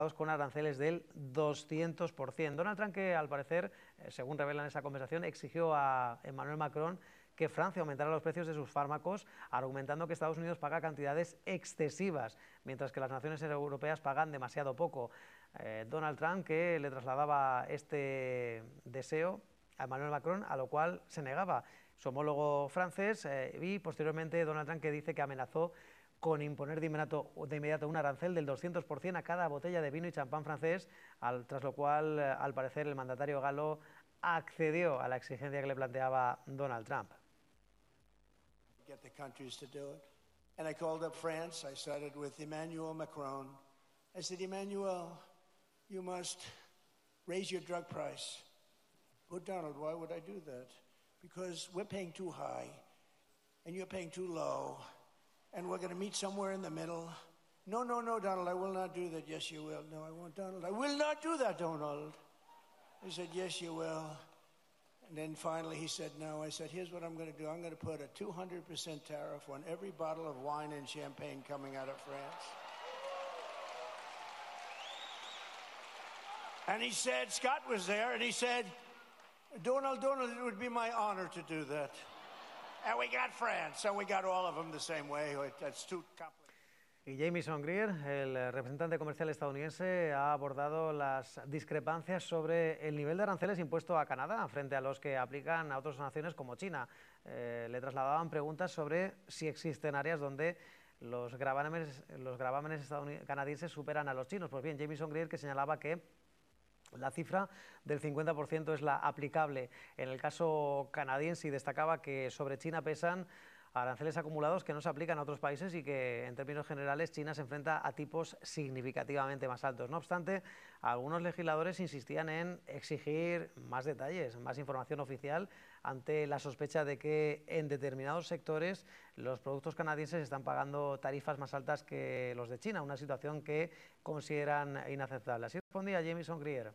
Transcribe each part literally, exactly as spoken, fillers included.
con aranceles del doscientos por cien. Donald Trump, que al parecer, según revelan esa conversación, exigió a Emmanuel Macron que Francia aumentara los precios de sus fármacos, argumentando que Estados Unidos paga cantidades excesivas, mientras que las naciones europeas pagan demasiado poco. Eh, Donald Trump, que le trasladaba este deseo a Emmanuel Macron, a lo cual se negaba su homólogo francés, eh, y posteriormente Donald Trump, que dice que amenazó con imponer de inmediato, de inmediato un arancel del doscientos por cien a cada botella de vino y champán francés, al, tras lo cual, eh, al parecer, el mandatario galo accedió a la exigencia que le planteaba Donald Trump. Get the countries to do it. And I called up France. I started with Emmanuel Macron. I said, Emmanuel, you must raise your drug price. Oh, Donald, why would I do that? Because we're paying too high, and you're paying too low, and we're going to meet somewhere in the middle. No, no, no, Donald, I will not do that. Yes, you will. No, I won't, Donald. I will not do that, Donald. He said, yes, you will. And then finally he said, no. I said, here's what I'm going to do. I'm going to put a two hundred percent tariff on every bottle of wine and champagne coming out of France. And he said, Scott was there, and he said, Donald, Donald, it would be my honor to do that. And we got France, and we got all of them the same way. That's too complicated. Y Jamieson Greer, el representante comercial estadounidense, ha abordado las discrepancias sobre el nivel de aranceles impuesto a Canadá frente a los que aplican a otras naciones como China. Eh, le trasladaban preguntas sobre si existen áreas donde los gravámenes, los gravámenes canadienses superan a los chinos. Pues bien, Jamieson Greer, que señalaba que la cifra del cincuenta por ciento es la aplicable en el caso canadiense, y destacaba que sobre China pesan aranceles acumulados que no se aplican a otros países y que, en términos generales, China se enfrenta a tipos significativamente más altos. No obstante, algunos legisladores insistían en exigir más detalles, más información oficial, ante la sospecha de que en determinados sectores los productos canadienses están pagando tarifas más altas que los de China, una situación que consideran inaceptable. Así respondía Jamieson Greer.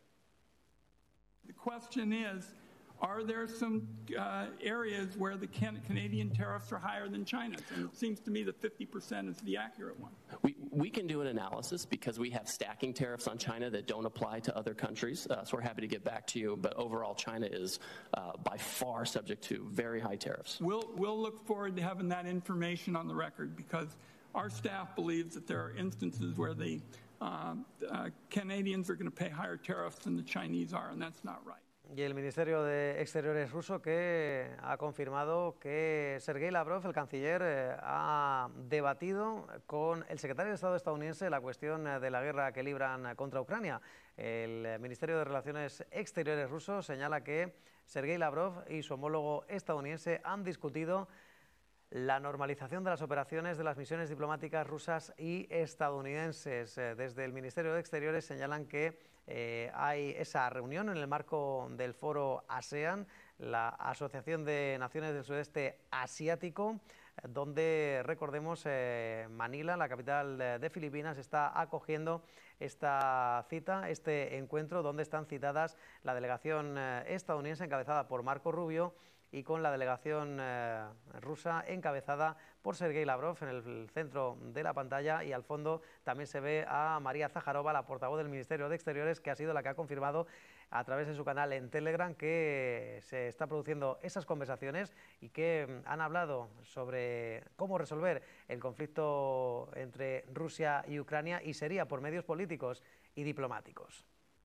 The question is, are there some uh, areas where the can Canadian tariffs are higher than China's? And it seems to me that fifty percent is the accurate one. We, we can do an analysis because we have stacking tariffs on China that don't apply to other countries. Uh, so we're happy to get back to you. But overall, China is uh, by far subject to very high tariffs. We'll, we'll look forward to having that information on the record, because our staff believes that there are instances where the uh, uh, Canadians are going to pay higher tariffs than the Chinese are, and that's not right. Y el Ministerio de Exteriores ruso, que ha confirmado que Sergei Lavrov, el canciller, eh, ha debatido con el secretario de Estado estadounidense la cuestión de la guerra que libran contra Ucrania. El Ministerio de Relaciones Exteriores ruso señala que Sergei Lavrov y su homólogo estadounidense han discutido la normalización de las operaciones de las misiones diplomáticas rusas y estadounidenses. Desde el Ministerio de Exteriores señalan que eh, hay esa reunión en el marco del foro ASEAN, la Asociación de Naciones del Sudeste Asiático, donde, recordemos, eh, Manila, la capital de, de Filipinas, está acogiendo esta cita, este encuentro, donde están citadas la delegación eh, estadounidense encabezada por Marco Rubio y con la delegación eh, rusa encabezada por Sergei Lavrov en el centro de la pantalla, y al fondo también se ve a María Zaharova, la portavoz del Ministerio de Exteriores, que ha sido la que ha confirmado a través de su canal en Telegram que se está produciendo esas conversaciones y que han hablado sobre cómo resolver el conflicto entre Rusia y Ucrania, y sería por medios políticos y diplomáticos.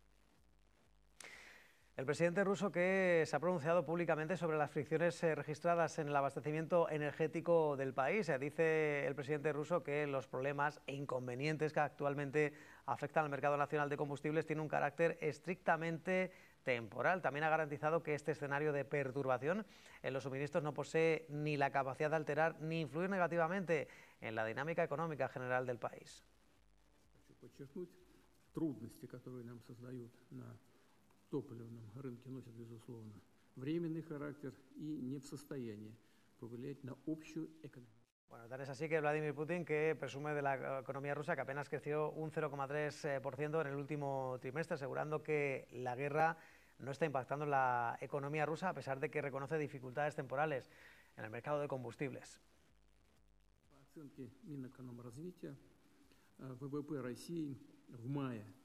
El presidente ruso, que se ha pronunciado públicamente sobre las fricciones eh, registradas en el abastecimiento energético del país. Eh, dice el presidente ruso que los problemas e inconvenientes que actualmente afectan al mercado nacional de combustibles tienen un carácter estrictamente temporal. También ha garantizado que este escenario de perturbación en los suministros no posee ni la capacidad de alterar ni influir negativamente en la dinámica económica general del país. топливном рынке носят, безусловно, временный характер и не в состоянии повлиять на общую экономику. Bueno, tal es así que Vladimir Putin, que presume de la economía rusa, que apenas creció un cero coma tres por ciento en el último trimestre, asegurando que la guerra no está impactando en la economía rusa, a pesar de que reconoce dificultades temporales en el mercado de combustibles. По оценке Минэкономразвития, вэ вэ пэ России в мае